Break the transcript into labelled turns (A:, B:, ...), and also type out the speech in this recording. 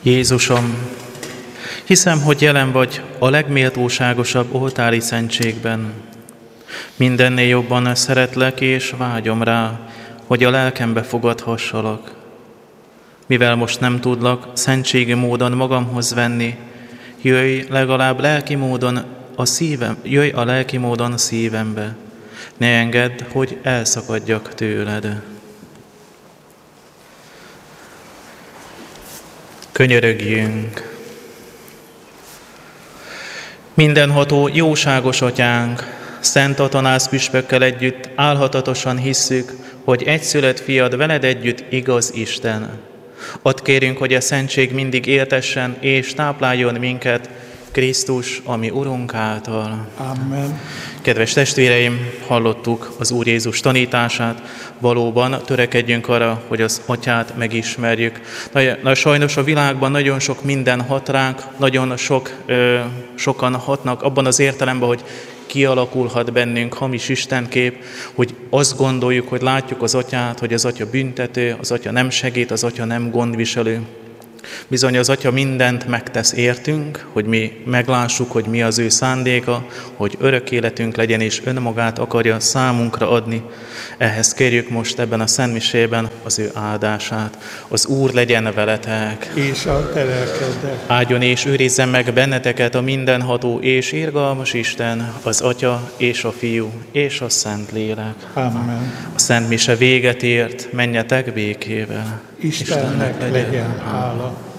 A: Jézusom, hiszem, hogy jelen vagy a legméltóságosabb oltári szentségben. Mindennél jobban szeretlek és vágyom rá, hogy a lelkembe fogadhassalak. Mivel most nem tudlak szentségi módon magamhoz venni, jöjj a lelki módon a szívembe. Ne engedd, hogy elszakadjak tőled. Könyörögjünk! Mindenható, jóságos Atyánk, Szent Atanász püspökkel együtt álhatatosan hisszük, hogy egyszülött fiad veled együtt igaz Isten. Add kérünk, hogy a szentség mindig éltessen és tápláljon minket Krisztus, ami Urunk által. Amen. Kedves testvéreim, hallottuk az Úr Jézus tanítását, valóban törekedjünk arra, hogy az Atyát megismerjük. Sajnos a világban nagyon sok minden hat ránk, nagyon sokan hatnak abban az értelemben, hogy kialakulhat bennünk hamis istenkép, hogy azt gondoljuk, hogy látjuk az Atyát, hogy az Atya büntető, az Atya nem segít, az Atya nem gondviselő. Bizony az Atya mindent megtesz értünk, hogy mi meglássuk, hogy mi az ő szándéka, hogy örök életünk legyen, és önmagát akarja számunkra adni. Ehhez kérjük most ebben a szentmisében az ő áldását. Az Úr legyen veletek.
B: És a te lelkeddel.
A: Áldjon és őrizzen meg benneteket a mindenható és irgalmas Isten, az Atya és a Fiú és a Szentlélek.
B: Amen.
A: A szentmise véget ért, menjetek békével.
B: Istennek legyen hála.